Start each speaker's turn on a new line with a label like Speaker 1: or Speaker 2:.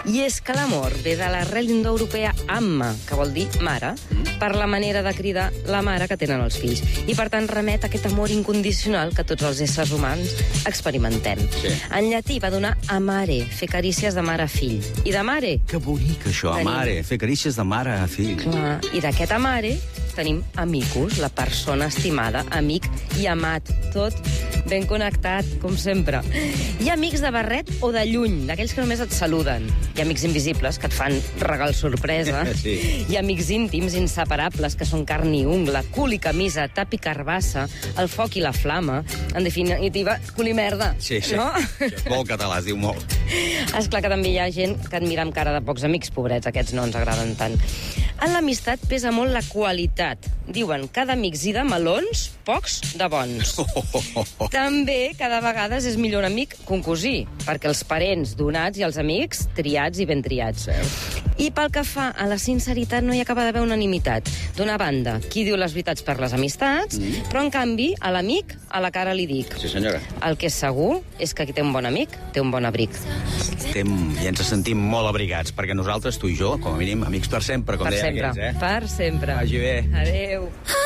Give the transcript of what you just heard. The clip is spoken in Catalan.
Speaker 1: I és que l'amor ve de l'arrel indoeuropea amma, que vol dir mare, per la manera de cridar la mare que tenen els fills. I, per tant, remet a aquest amor incondicional que tots els éssers humans experimentem.
Speaker 2: Sí.
Speaker 1: En llatí va donar amare, fer carícies de mare a fill. I de mare...
Speaker 2: Que bonic, això, amare. Fer carícies de mare a fill.
Speaker 1: Clar, i d'aquest amare tenim amicus, la persona estimada, amic i amat. Tot ben connectat, com sempre. Hi ha amics de barret o de lluny, d'aquells que només et saluden. Hi ha amics invisibles, que et fan regal sorpresa.
Speaker 2: Sí.
Speaker 1: Hi ha amics íntims, inseparables, que són carn i ungla, cul i camisa, tap i carbassa, el foc i la flama. En definitiva, cul i merda.
Speaker 2: Sí.
Speaker 1: No?
Speaker 2: Això és molt català, es diu molt.
Speaker 1: Esclar que també hi ha gent que et mira amb cara de pocs amics, pobrets, aquests no ens agraden tant. En l'amistat pesa molt la qualitat. Diuen que d'amics i de melons, pocs de bons. També, cada vegada és millor un amic que un cosí, perquè els parents donats i els amics triats i ben triats. I pel que fa a la sinceritat no hi acaba d'haver unanimitat. D'una banda, qui diu les veritats per les amistats, però en canvi a l'amic a la cara li dic.
Speaker 2: Sí, senyora.
Speaker 1: El que és segur és que qui té un bon amic té un bon abric.
Speaker 2: I ens sentim molt abrigats, perquè nosaltres, tu i jo, com a mínim, amics per sempre, com
Speaker 1: Per
Speaker 2: deien
Speaker 1: sempre,
Speaker 2: aquells,
Speaker 1: per sempre.
Speaker 2: Vagi bé.
Speaker 1: Adéu.